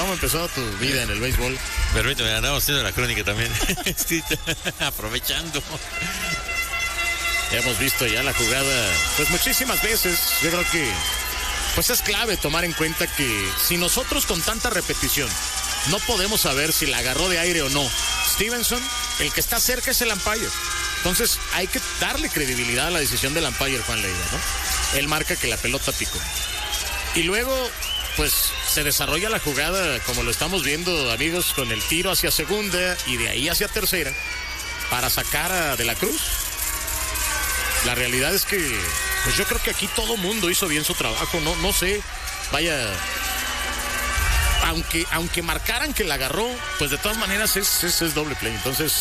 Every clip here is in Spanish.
¿Cómo empezó tu vida en el béisbol? Permíteme, andamos haciendo la crónica también. Sí, aprovechando. Hemos visto ya la jugada, pues muchísimas veces. Yo creo que pues es clave tomar en cuenta que si nosotros con tanta repetición no podemos saber si la agarró de aire o no, Stevenson, el que está cerca es el umpire. Entonces hay que darle credibilidad a la decisión del umpire, Juan Leiva, ¿no? Él marca que la pelota picó. Y luego, pues se desarrolla la jugada como lo estamos viendo, amigos, con el tiro hacia segunda y de ahí hacia tercera para sacar a De la Cruz. La realidad es que, pues yo creo que aquí todo mundo hizo bien su trabajo, no sé, vaya, aunque marcaran que la agarró, pues de todas maneras es doble play. Entonces,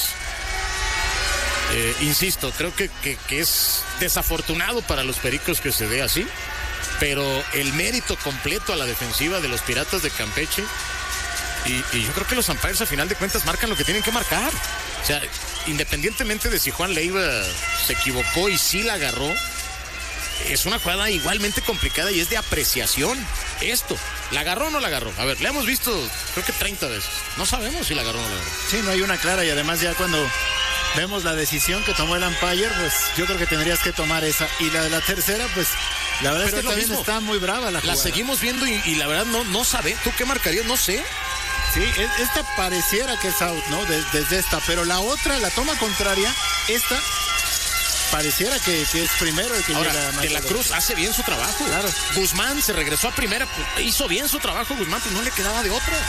insisto, creo que es desafortunado para los Pericos que se dé así, pero el mérito completo a la defensiva de los Piratas de Campeche, y yo creo que los umpires a final de cuentas marcan lo que tienen que marcar. O sea, independientemente de si Juan Leiva se equivocó y sí la agarró, es una jugada igualmente complicada y es de apreciación. Esto, ¿la agarró o no la agarró? A ver, la hemos visto creo que 30 veces. No sabemos si la agarró o no la agarró. Sí, no hay una clara, y además ya cuando vemos la decisión que tomó el umpire, pues yo creo que tendrías que tomar esa. Y la de la tercera, pues la verdad es que también mismo. Está muy brava la jugada. La seguimos viendo y la verdad no sabe. ¿Tú qué marcarías? No sé. Sí, esta pareciera que es out, ¿no? Desde esta, pero la otra, la toma contraria, esta pareciera que es primero el que ahora, llega a De la Cruz hace bien su trabajo. Claro. Guzmán se regresó a primera, pues, hizo bien su trabajo Guzmán, pues no le quedaba de otra.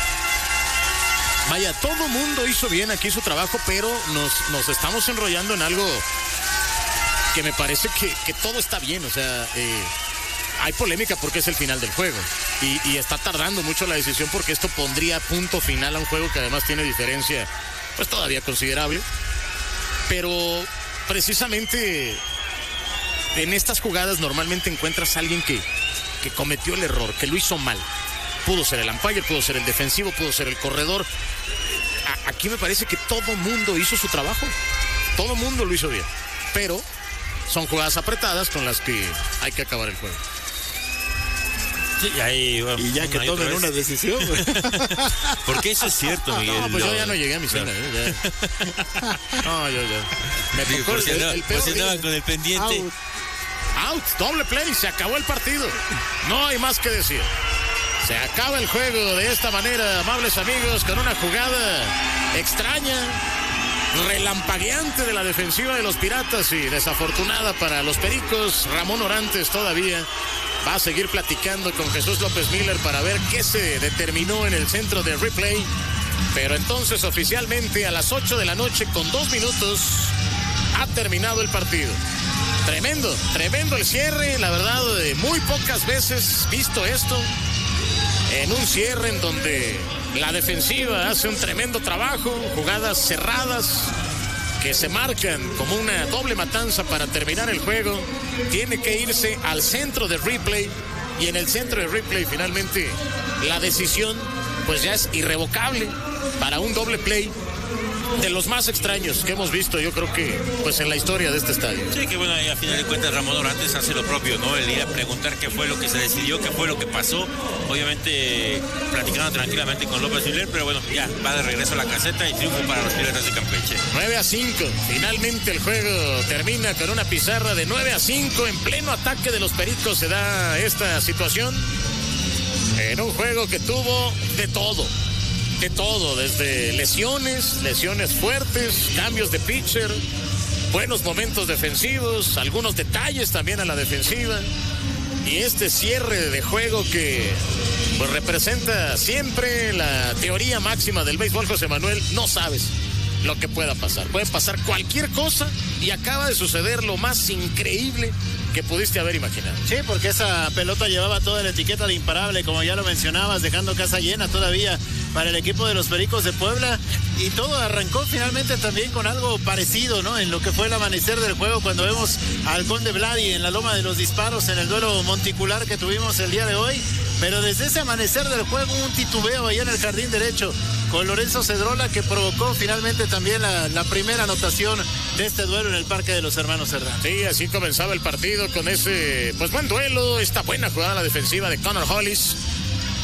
Vaya, todo mundo hizo bien aquí su trabajo, pero nos estamos enrollando en algo que me parece que todo está bien, o sea, hay polémica porque es el final del juego y está tardando mucho la decisión porque esto pondría punto final a un juego que además tiene diferencia pues todavía considerable, pero precisamente en estas jugadas normalmente encuentras a alguien que cometió el error, que lo hizo mal. Pudo ser el umpire, pudo ser el defensivo, pudo ser el corredor. Aquí me parece que todo mundo hizo su trabajo, todo mundo lo hizo bien, pero son jugadas apretadas con las que hay que acabar el juego. Sí, ahí, bueno, y ya que tomen una decisión. Porque eso es cierto, Miguel. No, pues yo ya no llegué a mi cena. No, yo ya. Me tocó pues andaban con el pendiente. Out, doble play, se acabó el partido. No hay más que decir. Se acaba el juego de esta manera, amables amigos, con una jugada extraña, relampagueante de la defensiva de los Piratas y desafortunada para los Pericos. Ramón Orantes todavía va a seguir platicando con Jesús López Miller para ver qué se determinó en el centro de replay. Pero entonces oficialmente a las 8 de la noche con 2 minutos ha terminado el partido. Tremendo el cierre, la verdad, muy pocas veces visto esto. En un cierre en donde la defensiva hace un tremendo trabajo, jugadas cerradas que se marcan como una doble matanza para terminar el juego. Tiene que irse al centro de replay y en el centro de replay finalmente la decisión pues ya es irrevocable para un doble play de los más extraños que hemos visto, yo creo que pues en la historia de este estadio. Sí, que bueno, y a final de cuentas Ramón Orantes hace lo propio, ¿no? El ir a preguntar qué fue lo que se decidió, qué fue lo que pasó, obviamente platicando tranquilamente con López Miller, pero bueno, ya va de regreso a la caseta y triunfo para los Piratas de Campeche. 9-5, finalmente el juego termina con una pizarra de 9-5, en pleno ataque de los Pericos se da esta situación, en un juego que tuvo de todo, desde lesiones fuertes, cambios de pitcher, buenos momentos defensivos, algunos detalles también a la defensiva y este cierre de juego que pues representa siempre la teoría máxima del béisbol, José Manuel. No sabes lo que pueda pasar, puede pasar cualquier cosa y acaba de suceder lo más increíble que pudiste haber imaginado. Sí, porque esa pelota llevaba toda la etiqueta de imparable, como ya lo mencionabas, dejando casa llena todavía para el equipo de los Pericos de Puebla, y todo arrancó finalmente también con algo parecido, ¿no? En lo que fue el amanecer del juego, cuando vemos al Conde Vladi en la loma de los disparos en el duelo monticular que tuvimos el día de hoy, pero desde ese amanecer del juego un titubeo allá en el jardín derecho con Lorenzo Cedrola, que provocó finalmente también la primera anotación de este duelo en el Parque de los Hermanos Cerdán. Sí, así comenzaba el partido con ese pues buen duelo, esta buena jugada a la defensiva de Connor Hollis.